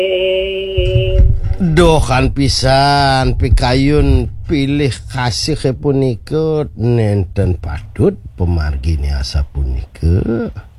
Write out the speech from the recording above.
Dohan pisan pikayun pilih kasih punika nenten padut pemargi asa punika.